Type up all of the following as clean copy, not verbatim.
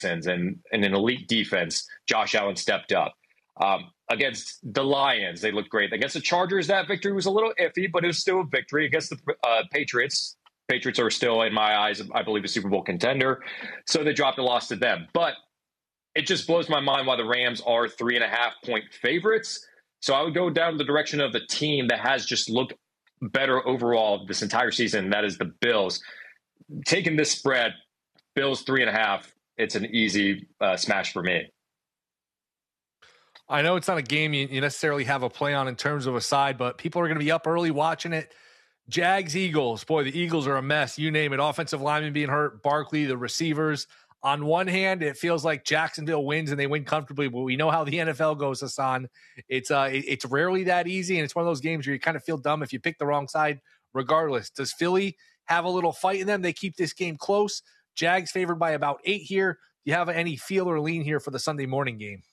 Texans and an elite defense, Josh Allen stepped up. Against the Lions, they looked great. Against the Chargers, that victory was a little iffy, but it was still a victory. Against the Patriots are still, in my eyes, I believe, a Super Bowl contender. So they dropped a loss to them. But it just blows my mind why the Rams are 3.5-point favorites. So I would go down the direction of the team that has just looked better overall this entire season. That is the Bills. Taking this spread, Bills 3.5, it's an easy smash for me. I know it's not a game you necessarily have a play on in terms of a side, but people are going to be up early watching it. Jags, Eagles. Boy, the Eagles are a mess. You name it. Offensive linemen being hurt, Barkley, the receivers. On one hand, it feels like Jacksonville wins and they win comfortably, but we know how the NFL goes, Hassan. It's rarely that easy, and it's one of those games where you kind of feel dumb if you pick the wrong side regardless. Does Philly have a little fight in them? They keep this game close. Jags favored by about 8 here. Do you have any feel or lean here for the Sunday morning game?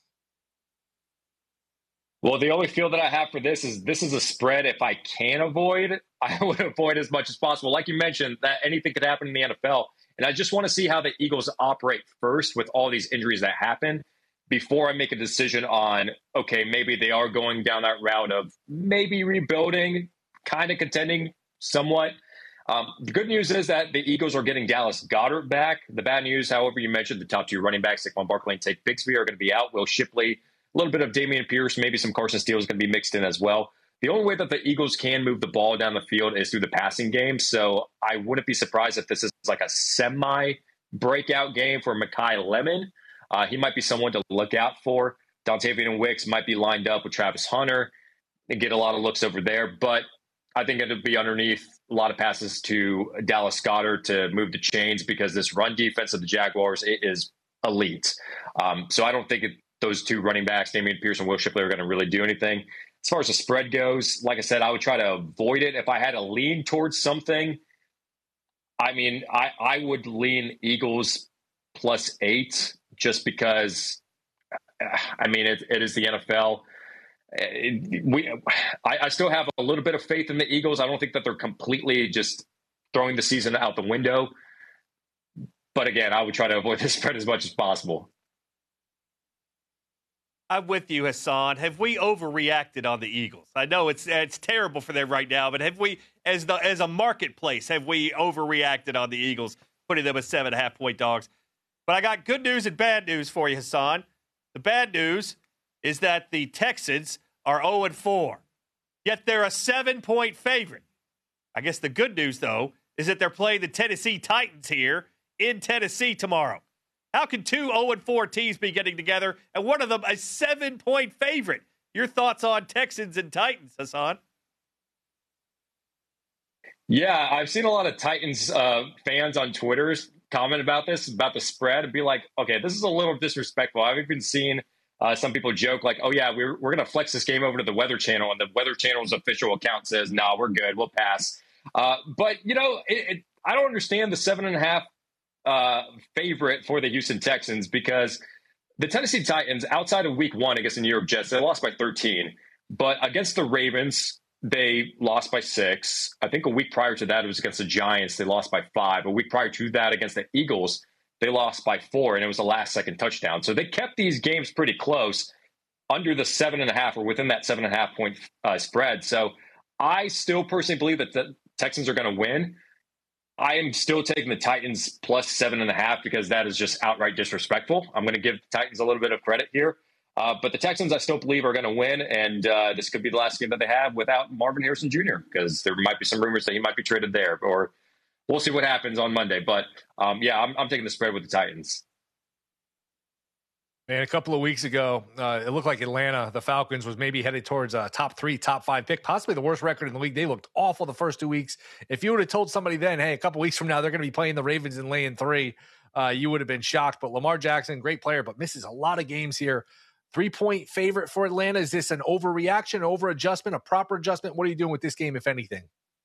Well, the only feel that I have for this is a spread. If I can avoid, I would avoid as much as possible. Like you mentioned, that anything could happen in the NFL. And I just want to see how the Eagles operate first with all these injuries that happen before I make a decision on, okay, maybe they are going down that route of maybe rebuilding, kind of contending somewhat. The good news is that the Eagles are getting Dallas Goedert back. The bad news, however, you mentioned the top 2 running backs, Saquon Barkley and Tate Bigsby, are going to be out. Will Shipley, a little bit of Dameon Pierce, maybe some Carson Steele is going to be mixed in as well. The only way that the Eagles can move the ball down the field is through the passing game. So I wouldn't be surprised if this is like a semi-breakout game for Mekhi Lemon. He might be someone to look out for. Dontavian Wicks might be lined up with Travis Hunter and get a lot of looks over there. But I think it'll be underneath a lot of passes to Dallas Goedert to move the chains because this run defense of the Jaguars is elite. So I don't think those 2 running backs, Dameon Pierce and Will Shipley, are going to really do anything. As far as the spread goes, like I said, I would try to avoid it. If I had to lean towards something, I mean, I would lean Eagles +8 just because, I mean, it is the NFL. I still have a little bit of faith in the Eagles. I don't think that they're completely just throwing the season out the window. But again, I would try to avoid the spread as much as possible. I'm with you, Hassan. Have we overreacted on the Eagles? I know it's terrible for them right now, but have we, as a marketplace, have we overreacted on the Eagles, putting them as 7.5-point dogs? But I got good news and bad news for you, Hassan. The bad news is that the Texans are 0-4, yet they're a 7-point favorite. I guess the good news, though, is that they're playing the Tennessee Titans here in Tennessee tomorrow. How can 2 0-4 teams be getting together and one of them a 7-point favorite? Your thoughts on Texans and Titans, Hassan? Yeah, I've seen a lot of Titans fans on Twitter comment about this, about the spread, and be like, okay, this is a little disrespectful. I've even seen some people joke like, oh, yeah, we're going to flex this game over to the Weather Channel, and the Weather Channel's official account says, no, we're good, we'll pass. But, you know, I don't understand the 7.5 favorite for the Houston Texans because the Tennessee Titans, outside of week 1 against the New York Jets, they lost by 13. But against the Ravens, they lost by 6. I think a week prior to that, it was against the Giants. They lost by 5. A week prior to that, against the Eagles, they lost by 4, and it was a last-second touchdown. So they kept these games pretty close, under the 7.5 or within that 7.5-point spread. So I still personally believe that the Texans are going to win. I am still taking the Titans plus 7.5 because that is just outright disrespectful. I'm going to give the Titans a little bit of credit here. But the Texans, I still believe, are going to win. And this could be the last game that they have without Marvin Harrison Jr. because there might be some rumors that he might be traded there. Or we'll see what happens on Monday. But, yeah, I'm taking the spread with the Titans. Man, a couple of weeks ago, it looked like Atlanta, the Falcons, was maybe headed towards a top 3, top 5 pick, possibly the worst record in the league. They looked awful the first 2 weeks. If you would have told somebody then, hey, a couple weeks from now, they're going to be playing the Ravens and laying 3, you would have been shocked. But Lamar Jackson, great player, but misses a lot of games here. 3-point favorite for Atlanta. Is this an overreaction, over adjustment, a proper adjustment? What are you doing with this game, if anything?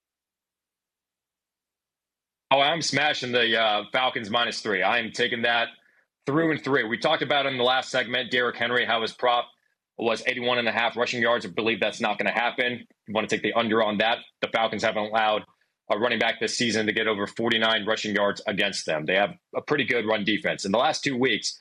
Oh, I'm smashing the Falcons -3. I am taking that through and through. We talked about in the last segment, Derrick Henry, how his prop was 81.5 rushing yards. I believe that's not going to happen. You want to take the under on that. The Falcons haven't allowed a running back this season to get over 49 rushing yards against them. They have a pretty good run defense. In the last 2 weeks,